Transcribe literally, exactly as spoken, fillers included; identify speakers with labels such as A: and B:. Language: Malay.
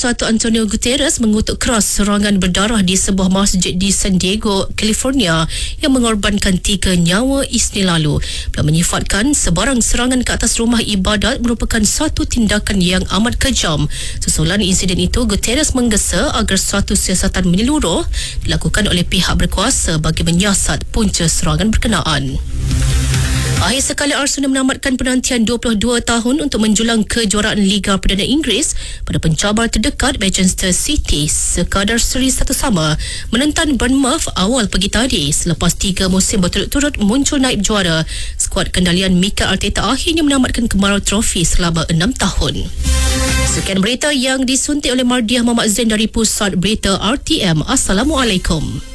A: Bersatu Antonio Guterres mengutuk keras serangan berdarah di sebuah masjid di San Diego, California yang mengorbankan tiga nyawa Isnin lalu. Beliau menyifatkan sebarang serangan ke atas rumah ibadat merupakan satu tindakan yang amat kejam. Susulan insiden itu, Guterres menggesa agar suatu siasatan menyeluruh dilakukan oleh pihak berkuasa bagi menyiasat punca serangan berkenaan. Akhir sekali Arsenal menamatkan penantian dua puluh dua tahun untuk menjulang kejuaraan Liga Perdana Inggeris pada pencabar terdekat Manchester City sekadar seri satu sama menentang Bournemouth awal pagi tadi. Selepas tiga musim berturut-turut muncul naib juara, skuad kendalian Mikel Arteta akhirnya menamatkan kemarau trofi selama enam tahun. Sekian berita yang disuntik oleh Mardiah Muhammad Zain dari Pusat Berita R T M. Assalamualaikum.